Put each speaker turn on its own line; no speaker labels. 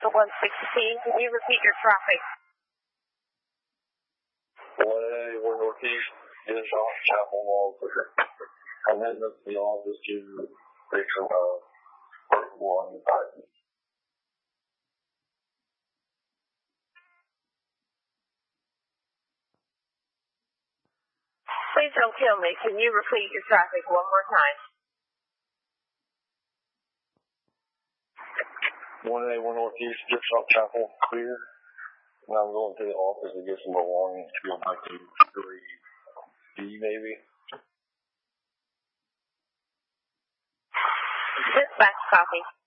to 116. Can you repeat your traffic?
we're northeast, just off Chapel Mall. I'm heading up to the office to fix some portable on the pipe.
Please don't kill me. Can you repeat your traffic one more time?
1A1 northeast, just off Chapel, clear. And I'm going to the office to get some belongings to go back to 3D maybe.
Dispatch copy.